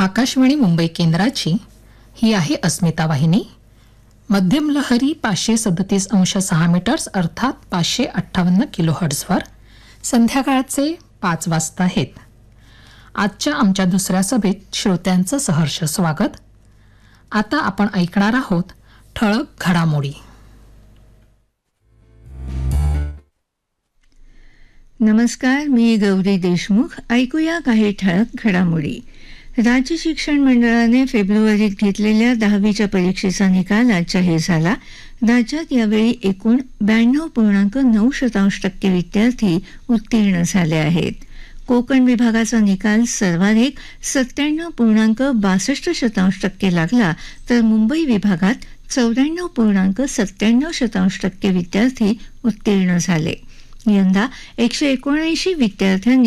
आकाशवाणी मुंबई केंद्राची ही आहे अस्मिता वाहिनी. मध्यम लहरी 537.6 मीटर्स अर्थात 558 किलोहर्ट्झवर संध्याकाळचे 5 वाजता आहेत. आजच्या आमच्या दुसऱ्या सभेत श्रोत्यांचं सहर्ष स्वागत. आता आपण ऐकणार आहोत ठळक घडामोडी. नमस्कार, मी गौरी देशमुख. ऐकूया काही ठळक घडामोडी. राज्य शिक्षण मंडळाने फेब्रुवारीत घेतलेल्या 10वीच्या परीक्षेचा निकाल आज जाहीर झाला. राज्यात यावेळी एकूण 92.9% विद्यार्थी उत्तीर्ण झाले आहेत. कोकण विभागाचा निकाल सर्वाधिक 97.62% लागला, तर मुंबई विभागात 94.97% विद्यार्थी उत्तीर्ण झाले. यंदा 179 विद्यार्थ्यांनी